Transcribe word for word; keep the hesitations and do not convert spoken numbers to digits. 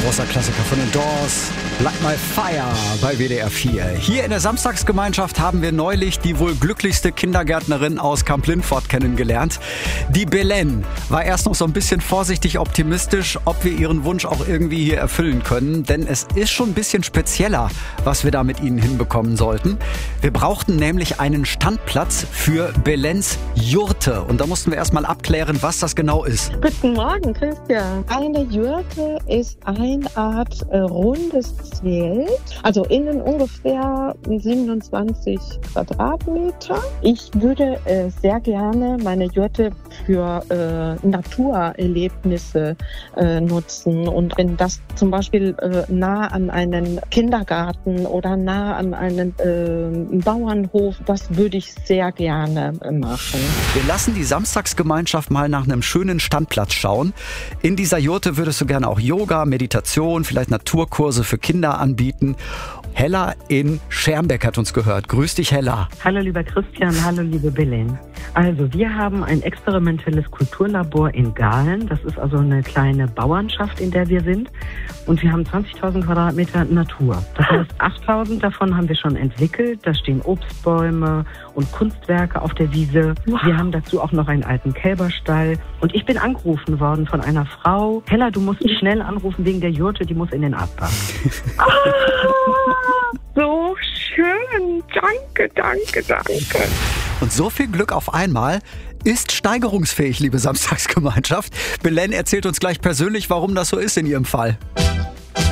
Großer Klassiker von den Doors, Light My Fire bei W D R vier. Hier in der Samstagsgemeinschaft haben wir neulich die wohl glücklichste Kindergärtnerin aus Kamp-Lintfort kennengelernt. Die Belen war erst noch so ein bisschen vorsichtig optimistisch, ob wir ihren Wunsch auch irgendwie hier erfüllen können. Denn es ist schon ein bisschen spezieller, was wir da mit ihnen hinbekommen sollten. Wir brauchten nämlich einen Standplatz für Belens Jurte. Und da mussten wir erstmal abklären, was das genau ist. Guten Morgen, Christian. Eine Jurte ist eine Art äh, rundes Zelt, also innen ungefähr siebenundzwanzig Quadratmeter. Ich würde äh, sehr gerne meine Jurte für äh, Naturerlebnisse äh, nutzen. Und wenn das zum Beispiel äh, nah an einen Kindergarten oder nah an einen äh, Bauernhof, das würde ich sehr gerne äh, machen. Wir lassen die Samstagsgemeinschaft mal nach einem schönen Standplatz schauen. In dieser Jurte würdest du gerne auch Yoga, Meditation, vielleicht Naturkurse für Kinder anbieten. Hella in Schermbeck hat uns gehört. Grüß dich, Hella. Hallo, lieber Christian. Hallo, liebe Belen. Also, wir haben ein experimentelles Kulturlabor in Gahlen. Das ist also eine kleine Bauernschaft, in der wir sind. Und wir haben zwanzigtausend Quadratmeter Natur. Das heißt, achttausend davon haben wir schon entwickelt. Da stehen Obstbäume und Kunstwerke auf der Wiese. Wow. Wir haben dazu auch noch einen alten Kälberstall. Und ich bin angerufen worden von einer Frau. Hella, du musst schnell anrufen wegen der Jurte, die muss in den Abbau. Ah, so schön. Danke, danke, danke. Und so viel Glück auf einmal ist steigerungsfähig, liebe Samstagsgemeinschaft. Belen erzählt uns gleich persönlich, warum das so ist in ihrem Fall.